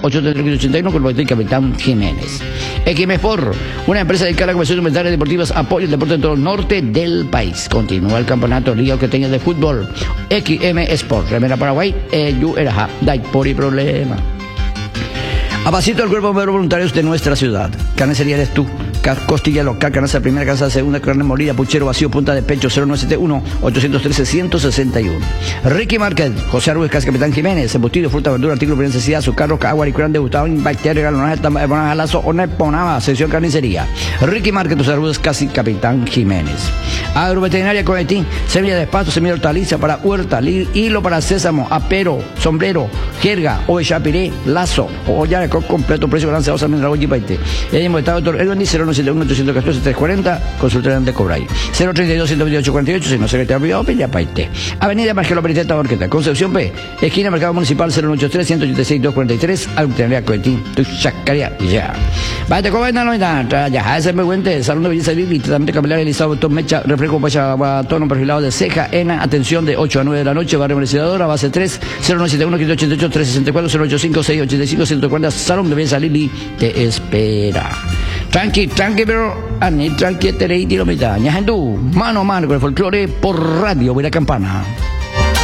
831 con el Capitán Jiménez. XM Sport, una empresa dedicada a la comercio de inventarios deportivas, apoya el deporte en todo el norte del país. Continúa el campeonato Liga que tenga de fútbol. XM Sport, remera Paraguay, Yueraja, Dai por y problema. Abacito del cuerpo de voluntarios de nuestra ciudad. Carnicería eres tú. Costilla local, carnaza primera, carnaza segunda, carne molida, puchero vacío, punta de pecho, 0971-813-161. Ricky Market, José Arrues, Casa Capitán Jiménez, embutido, fruta, verdura, artículos de necesidad, azúcar, agua, licor, degustado, bacteria, galonaje, alazo, ponaba, sección carnicería. Ricky Market, José Arrues, Casa Capitán Jiménez. Agroveterinaria Conetín, semilla de pasto, semilla de hortaliza para huerta, hilo para sésamo, apero, sombrero, jerga, o chapiré, lazo, olla de coco completo, precio balance, osa, mineral, y paite. El mismo estado, doctor Elvin, 091-814-340, consulta de Cobray. 032-128-48, si no se te ha olvidado, pilla paite. Avenida Marquelo Periteta, Orqueta, Concepción P, esquina Mercado Municipal, 083-186-243, Agroveterinaria Conetín, tu chacaria, ya. Vaya, ¿cómo ven? Ya, ese es muy buen salón de belleza y tratamiento capilar, Elizabeth, mecha, refresco, tono perfilado de ceja, ENA, atención de 8 a 9 de la noche, barrio Merecedora, base 3, 0971-588-364, 085-685-140, salón de belleza Lili, te espera. Tranqui, pero tranqui, tereiti lo mitad. Ñajendú, mano a mano con el folclore por Radio Buena Campana.